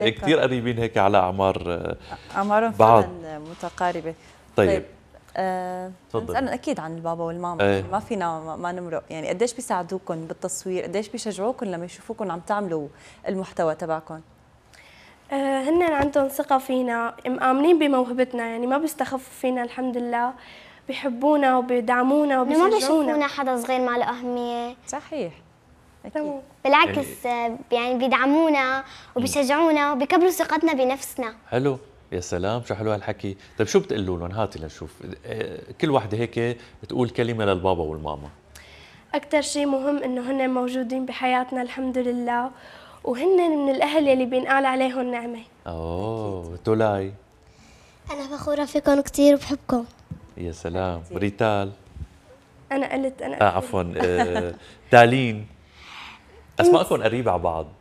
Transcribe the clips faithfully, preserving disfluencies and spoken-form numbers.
كثير قريبين هيك على اعمار اعمارهم بعض فعلا متقاربه. طيب, طيب. آه نسألنا اكيد عن البابا والماما، ايه. يعني ما فينا ما, ما نمرق، يعني قديش بيساعدوكم بالتصوير، قديش بيشجعوكم لما يشوفوكم عم تعملوا المحتوى تبعكم؟ آه هن عندهم ثقة فينا، مآمنين بموهبتنا، يعني ما بيستخفوا فينا الحمد لله، بيحبونا وبيدعمونا وبيشجعونا. ما بيشوفونا حدا صغير ما له أهمية. صحيح أكيد. بالعكس يعني بيدعمونا وبيشجعونا وبيكبروا ثقتنا بنفسنا. حلو، يا سلام شو حلو هالحكي. طيب شو بتقولوا لهم؟ هاتي لنشوف كل وحده هيك تقول كلمه للبابا والماما. اكثر شيء مهم انه هن موجودين بحياتنا الحمد لله، وهن من الاهل اللي بينقال عليهم نعمه. اوه تولاي. انا فخوره فيكم كثير وبحبكم. يا سلام. ريتال. انا قلت انا اه عفوا آه، تالين. اسماءكم قريبه على بعض.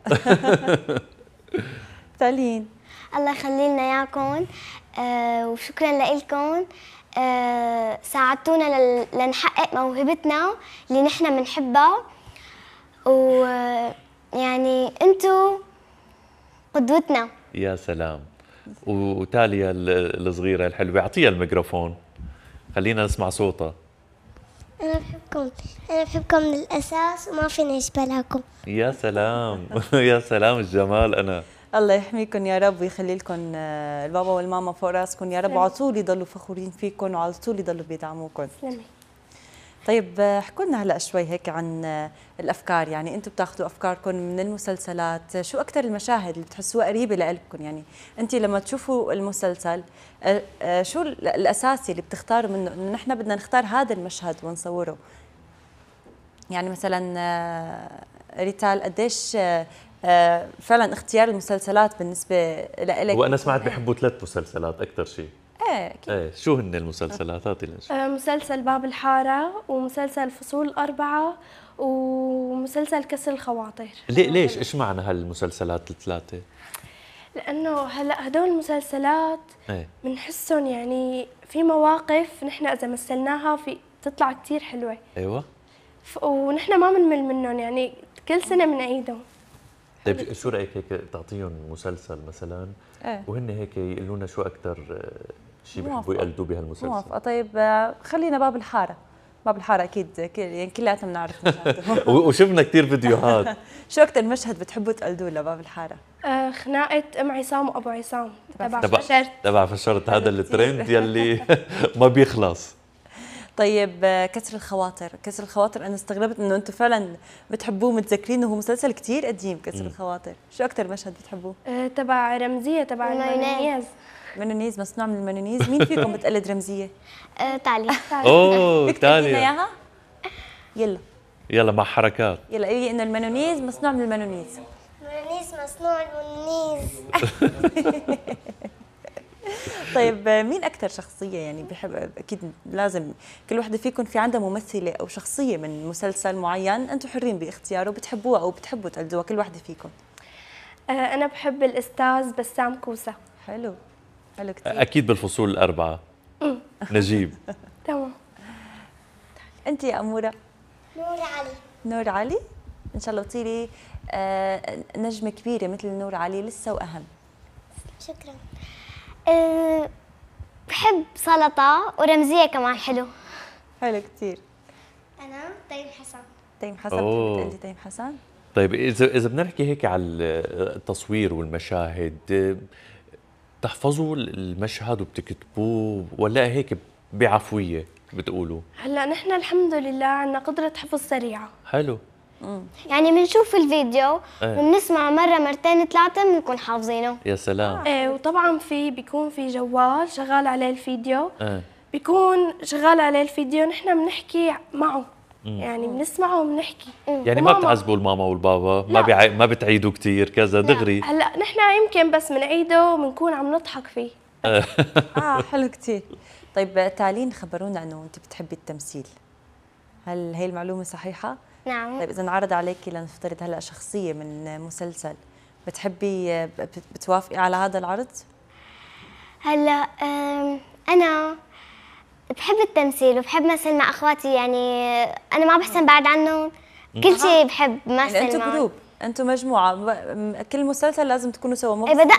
تالين. الله يخلي لنا اياكم، آه وشكرا لكم، آه ساعدتونا لنحقق موهبتنا اللي نحن بنحبها، ويعني انتم قدوتنا. يا سلام. وتاليا الصغيره الحلوه، اعطيها الميكروفون خلينا نسمع صوتها. أنا بحبكم، أنا بحبكم من الأساس وما فيني أشبه لكم. يا سلام. يا سلام الجمال. أنا الله يحميكم يا رب ويخلي لكم البابا والماما فوق راسكم يا رب، وعلى طول يضلوا فخورين فيكم وعلى طول يضلوا بيدعموكم. طيب احكوا لنا هلا شوي هيك عن الافكار، يعني انتم بتاخذوا افكاركم من المسلسلات، شو اكثر المشاهد اللي بتحسوها قريبه لقلبكم؟ يعني انت لما تشوفوا المسلسل شو الاساسي اللي بتختاروا منه انه نحن بدنا نختار هذا المشهد ونصوره؟ يعني مثلا ريتال قديش فعلا اختيار المسلسلات بالنسبه لك؟ وانا سمعت بحبوا ثلاث مسلسلات اكثر شيء. ايه اكيد. ايه شو هن المسلسلات؟ هاتي لنشوف. مسلسل باب الحاره، ومسلسل فصول الاربعه، ومسلسل كسر الخواطر. ليه ليش ايش معنى هالمسلسلات الثلاثه؟ لانه هلا هدول المسلسلات ايه بنحسهم يعني في مواقف نحن اذا مثلناها في تطلع كثير حلوه. ايوه. ونحن ما بنمل منهم، يعني كل سنه بنعيدهم. طيب شو رايك هيك تعطيهم مسلسل مثلا ايه؟ وهن هيك يقولوا لنا شو اكثر شيء بيحبوا يقلدوا بهالمسلسل؟ موافقه. طيب خلينا باب الحاره. باب الحاره اكيد يعني كلياتنا بنعرف مشاهده. وشفنا كثير فيديوهات. شو اكثر مشهد بتحبوا تقلدوه لباب الحاره؟ آه خناقه ام عصام وابو عصام تبع تبع فشرت. تبع فشرت، هذا الترند يلي ما بيخلص. طيب كسر الخواطر، كسر الخواطر انا استغربت انه انتم فعلا بتحبوه، متذكرين انه هو مسلسل كثير قديم. كسر م. الخواطر شو اكثر مشهد بتحبوه؟ أه تبع رمزيه تبع المايونيز. مايونيز مصنوع من المايونيز. مين فيكم بتقلد رمزيه؟ أه تاليا. اوه تاليا. اياها؟ يلا يلا مع حركات. يلا قولي انه المايونيز مصنوع من المايونيز. المايونيز مصنوع من المايونيز. طيب مين أكثر شخصية يعني بحب؟ أكيد لازم كل وحدة فيكم في عندها ممثلة أو شخصية من مسلسل معين أنتم حرين باختياره بتحبوها أو بتحبوا تقلدوها كل وحدة فيكم. آه أنا بحب الأستاذ بسام كوسة. حلو حلو كثير. أكيد بالفصول الأربعة. نجيب. تمام. أنت يا أمورة؟ نور علي. نور علي؟ إن شاء الله تصيري آه نجمة كبيرة مثل نور علي لسه وأهم. شكرا. أه بحب سلطة ورمزية كمان حلو. حلو كثير. أنا تيم حسن. تيم حسن. بتحبي تقلدي تيم حسن؟ طيب إذا إذا بدنا نحكي هيك على التصوير والمشاهد، بتحفظوا المشهد وبتكتبوه ولا هيك بعفوية بتقولوا؟ هلا نحن الحمد لله عندنا قدرة حفظ سريعة. حلو. مم. يعني بنشوف الفيديو ايه. وبنسمع مرة مرتين ثلاثة بنكون حافظينه. يا سلام. ايه وطبعا في بيكون في جوال شغال عليه الفيديو. ايه. بيكون شغال عليه الفيديو نحن بنحكي معه. مم. يعني بنسمعه وبنحكي. يعني ما بتعذبوا الماما والبابا؟ ما بيع... ما بتعيدوا كثير كذا دغري؟ هلا نحن يمكن بس بنعيده وبنكون عم نضحك فيه. اه حلو كثير. طيب تالين خبرونا انه انت بتحبي التمثيل، هل هي المعلومة صحيحة؟ نعم. طيب إذا انعرض عليكي لنفترض هلا شخصية من مسلسل، بتحبي بتوافقي على هذا العرض؟ هلا أنا بحب التمثيل وبحب مثل مع أخواتي، يعني أنا ما بحسن بعد عنهم، كل شيء بحب مثل يعني أنتوا جروب؟ انتم مجموعه، م- كل مسلسل لازم تكونوا سوا، مو إيه، بس بدأ